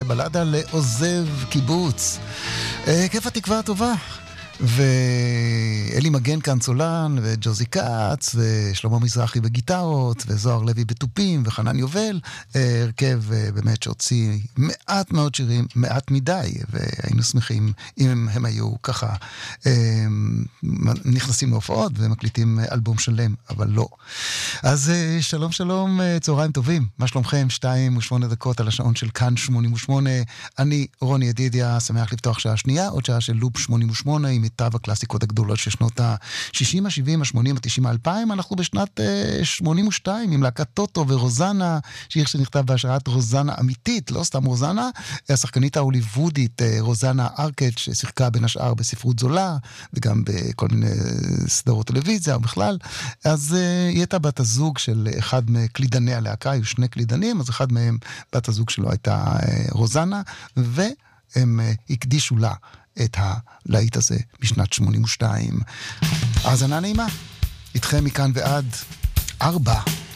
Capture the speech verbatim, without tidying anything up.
בלדה לעוזב קיבוץ. כיף התקווה הטובה. ואלי מגן קאנסולן, וג'וזי קאץ, ושלמה מזרחי בגיטרות, וזוהר לוי בטופים, וחנן יובל, הרכב באמת שהוציא מעט מאוד שירים, מעט מדי, והיינו שמחים אם הם היו ככה נכנסים להופעות ומקליטים אלבום שלם, אבל לא. אז שלום שלום, צהריים טובים, מה שלומכם? שתיים ושמונה דקות על השעון של כאן שמונים ושמונה, אני רוני ידידיה, שמח לפתוח שעה שנייה, עוד שעה של לופ שמונים ושמונה, עם מיטב הקלאסיקות הגדולות של שנות ה-שישים, ה-שבעים, ה-שמונים, ה-תשעים, ה-אלפיים. אנחנו בשנת uh, שמונים ושתיים עם להקת טוטו ורוזנה, שיר שנכתב בהשראת רוזנה אמיתית, לא סתם רוזנה, השחקנית ההוליוודית רוזנה ארקט, ששיחקה בין השאר בספרות זולה, וגם בכל מיני סדרות טלוויזיה ובכלל. אז uh, היא הייתה בת הזוג של אחד מקלידני הלהקה, היו שני קלידנים, אז אחד מהם בת הזוג שלו הייתה uh, רוזנה, והם uh, הקדישו לה את הלהיט הזה בשנת שמונים ושתיים. האזנה נעימה, איתכם מכאן ועד ארבע.